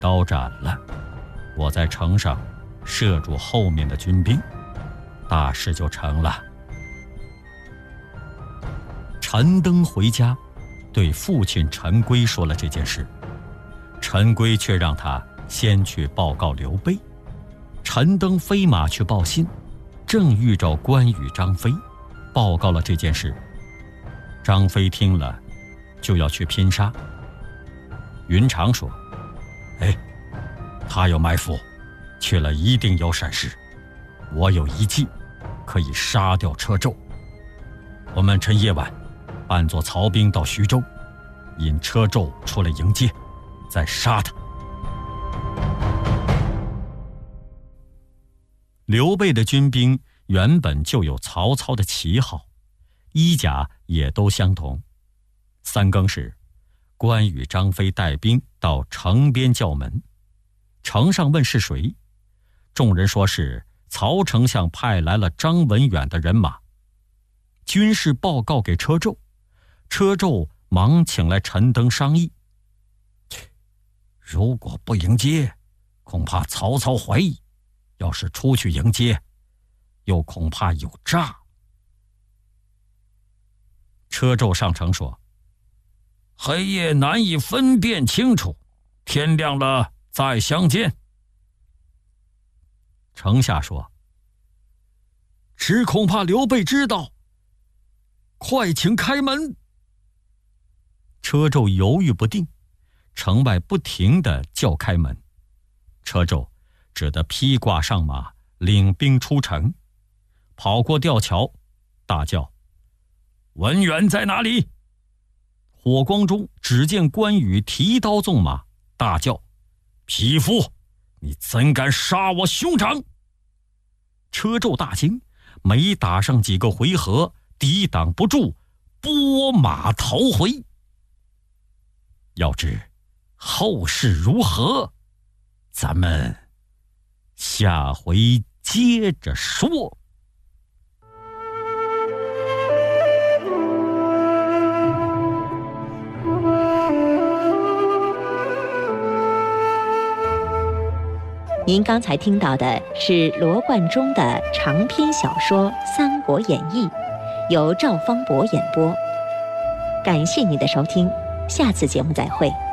刀斩了，我在城上射住后面的军兵，大事就成了。陈登回家，对父亲陈规说了这件事，陈规却让他先去报告刘备。陈登飞马去报信，正遇着关羽、张飞，报告了这件事。张飞听了，就要去拼杀。云长说：“他有埋伏，去了一定有闪失。我有一计，可以杀掉车胄。我们趁夜晚，扮作曹兵到徐州，引车胄出来迎接，再杀他。”刘备的军兵原本就有曹操的旗号，衣甲也都相同。三更时，关羽、张飞带兵到城边叫门，城上问是谁，众人说是曹丞相派来了张文远的人马。军士报告给车胄，车胄忙请来陈登商议。如果不迎接，恐怕曹操怀疑；要是出去迎接，又恐怕有诈。车胄上城说：“黑夜难以分辨清楚，天亮了再相见。”城下说：“只恐怕刘备知道，快请开门。”车胄犹豫不定，城外不停地叫开门。车胄只得披挂上马，领兵出城，跑过吊桥，大叫：“文远在哪里？”火光中只见关羽提刀纵马，大叫：“匹夫，你怎敢杀我兄长！”车胄大惊，没打上几个回合，抵挡不住，拨马逃回。要知后事如何，咱们下回接着说。 您刚才听到的是罗贯中的长篇小说《三国演义》，由赵方博演播。感谢您的收听，下次节目再会。